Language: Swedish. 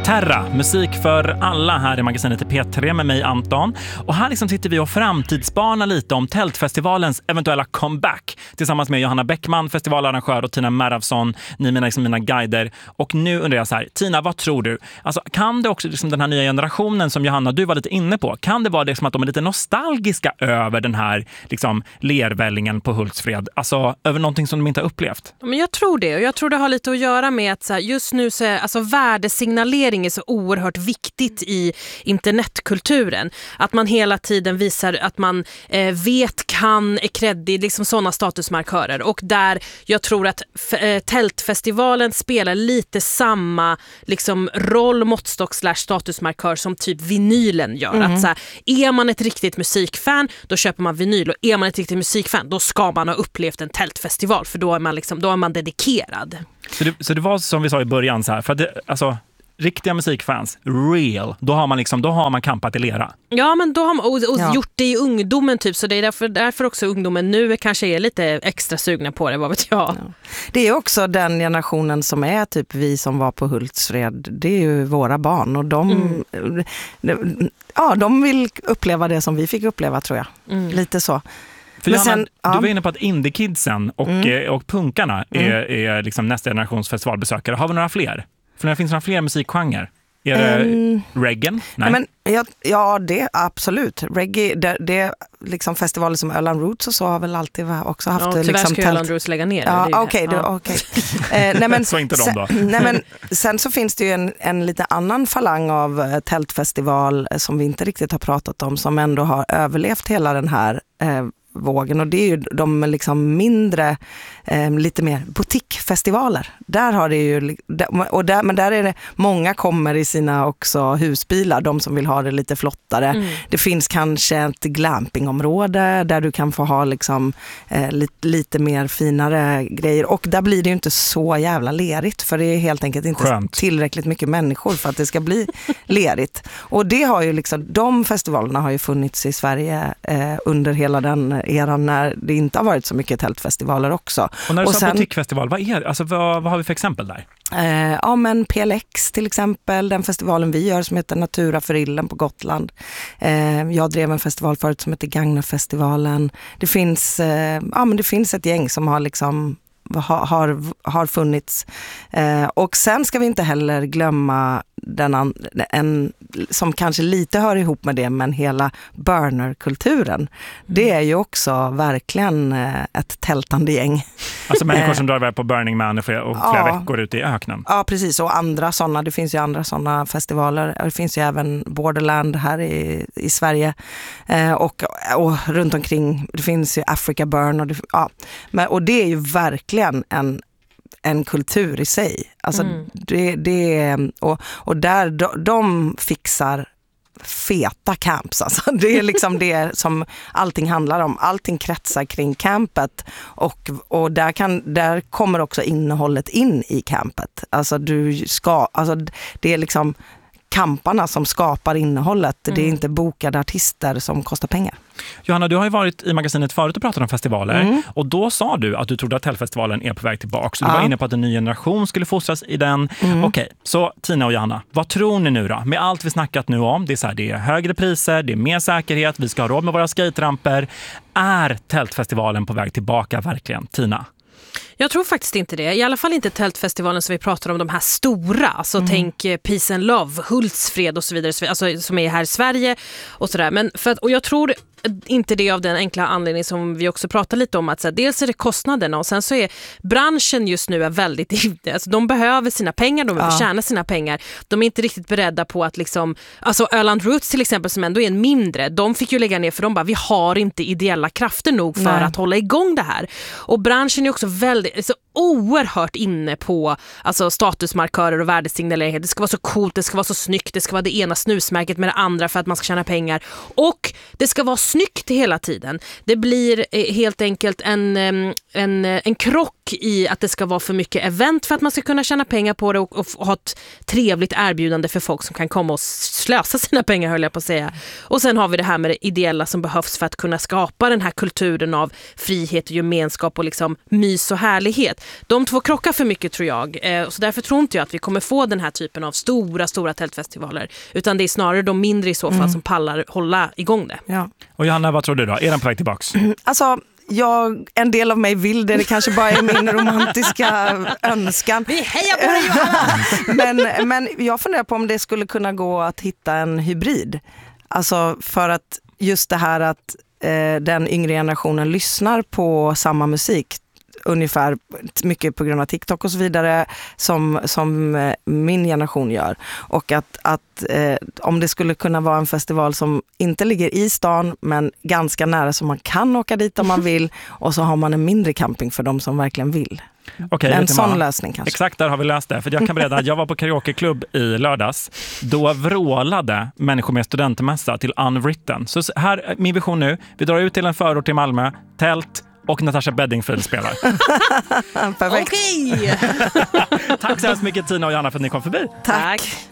Terra, musik för alla här i magasinet P3 med mig Anton. Och här liksom sitter vi och framtidsbanar lite om Tältfestivalens eventuella comeback tillsammans med Johanna Bäckman, festivalarrangör, och Tina Merafsson, ni är mina guider. Och nu undrar jag så här, Tina, vad tror du? Alltså, kan det också liksom den här nya generationen som Johanna, du var lite inne på, kan det vara liksom att de är lite nostalgiska över den här liksom lervällingen på Hultsfred? Alltså över någonting som de inte har upplevt? Men jag tror det, och jag tror det har lite att göra med att så här, just nu så är, alltså värdesignalering är så oerhört viktigt i internetkulturen. Att man hela tiden visar att man vet, kan, är kreddig, liksom sådana statusmarkörer. Och där jag tror att Tältfestivalen spelar lite samma liksom roll, måttstock / statusmarkör som typ vinylen gör. Att så här, är man ett riktigt musikfan, då köper man vinyl, och är man ett riktigt musikfan, då ska man ha upplevt en Tältfestival, för då är man liksom, då är man dedikerad. Så det var som vi sa i början så här, för att det, alltså riktiga musikfans, real, då har man kampat i lera. Ja, men då har man gjort det i ungdomen typ, så det är därför också ungdomen nu kanske är lite extra sugna på det, vad vet jag. Ja. Det är också den generationen som är typ vi som var på Hultsfred, det är ju våra barn, och de vill uppleva det som vi fick uppleva, tror jag. Lite så. För Johanna, du var inne på att indie-kidsen och punkarna är liksom nästa generations festivalbesökare. Har vi några fler? För det finns några fler musikgenrer. Är det reggae? Nej. Men, det absolut. Reggae, det är liksom festivaler som Öland Roots och så har väl alltid också haft. Ja, tyvärr ska Öland Roots lägga ner. Ja, okej. Så inte de då. Nej, men sen så finns det ju en lite annan falang av tältfestival som vi inte riktigt har pratat om, som ändå har överlevt hela den här vågen, och det är ju de liksom mindre, lite mer butikfestivaler. Där har det ju, men där är det, många kommer i sina också husbilar, de som vill ha det lite flottare. Det finns kanske ett glampingområde där du kan få ha liksom lite mer finare grejer, och där blir det ju inte så jävla lerigt, för det är helt enkelt inte tillräckligt mycket människor för att det ska bli lerigt. Och det har ju liksom, de festivalerna har ju funnits i Sverige under hela den eran när det inte har varit så mycket tältfestivaler också. Och när du sa butikfestival, vad har vi för exempel där? Men PLX till exempel, den festivalen vi gör som heter Natura för Illen på Gotland. Jag drev en festival förut som heter Gagnafestivalen. Det finns ett gäng som har liksom har funnits. Och sen ska vi inte heller glömma en som kanske lite hör ihop med det, men hela burner-kulturen. Det är ju också verkligen ett tältande gäng. Alltså människor som drar iväg på Burning Man och flera veckor ute i öknen. Ja, precis. Och andra sådana. Det finns ju andra sådana festivaler. Det finns ju även Borderland här i Sverige. Och runt omkring, det finns ju Africa Burn. Och det är ju verkligen en kultur i sig. Alltså och där de fixar feta camps. Alltså det är liksom det som allting handlar om. Allting kretsar kring campet, och där kommer också innehållet in i campet. Alltså det är liksom kamparna som skapar innehållet. Det är inte bokade artister som kostar pengar. Johanna, du har ju varit i magasinet förut och pratat om festivaler, och då sa du att du trodde att Tältfestivalen är på väg tillbaka. Så du var inne på att en ny generation skulle fostras i den. Okej, så Tina och Johanna, vad tror ni nu då? Med allt vi snackat nu om, det är högre priser, det är mer säkerhet, vi ska ha råd med våra skateramper. Är Tältfestivalen på väg tillbaka verkligen? Tina? Jag tror faktiskt inte det. I alla fall inte Tältfestivalen som vi pratar om, de här stora. Alltså tänk Peace and Love, Hultsfred och så vidare. Alltså, som är här i Sverige och sådär. Och jag tror inte det av den enkla anledning som vi också pratar lite om, att så här, dels är det kostnaderna, och sen så är branschen just nu väldigt, alltså de behöver sina pengar, de behöver tjäna sina pengar. De är inte riktigt beredda på att liksom, alltså Öland Roots till exempel, som ändå är en mindre, de fick ju lägga ner för de bara, vi har inte ideella krafter nog för att hålla igång det här. Och branschen är också väldigt, så oerhört inne på alltså statusmarkörer och värdesignalering. Det ska vara så coolt, det ska vara så snyggt, det ska vara det ena snusmärket med det andra för att man ska tjäna pengar, och det ska vara snyggt hela tiden. Det blir helt enkelt en krock och i att det ska vara för mycket event för att man ska kunna tjäna pengar på det och ha ett trevligt erbjudande för folk som kan komma och slösa sina pengar, höll jag på att säga. Och sen har vi det här med det ideella som behövs för att kunna skapa den här kulturen av frihet och gemenskap och liksom mys och härlighet. De två krockar för mycket, tror jag. Så därför tror inte jag att vi kommer få den här typen av stora tältfestivaler, utan det är snarare de mindre i så fall som pallar hålla igång det. Ja. Och Johanna, vad tror du då? Är den på väg tillbaks? Alltså, en del av mig vill det kanske bara är min romantiska önskan. Vi hejar på dig, Johanna! men jag funderar på om det skulle kunna gå att hitta en hybrid. Alltså för att just det här att den yngre generationen lyssnar på samma musik ungefär mycket på grund av TikTok och så vidare som min generation gör. Och att om det skulle kunna vara en festival som inte ligger i stan men ganska nära så man kan åka dit om man vill, och så har man en mindre camping för de som verkligen vill. Okej, en sån lösning kanske. Exakt, där har vi löst det. För jag kan berätta att jag var på karaokeklubb i lördags. Då vrålade människor med studentmässa till Unwritten. Så här, min vision nu, vi drar ut till en förort till Malmö, tält, och Natasha Bedingfield spelar. Perfekt. Okej! Tack så hemskt mycket Tina och Johanna för att ni kom förbi. Tack.